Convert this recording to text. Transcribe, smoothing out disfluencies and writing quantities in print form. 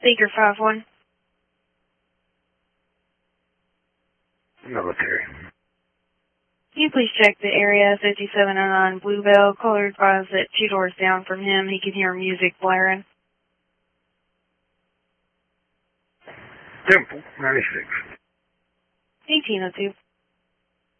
Baker 5-1. Military. Can you please check the area 5709 Bluebell? Caller advised that 2 doors down from him, he can hear music blaring. Temple, 96. 1802.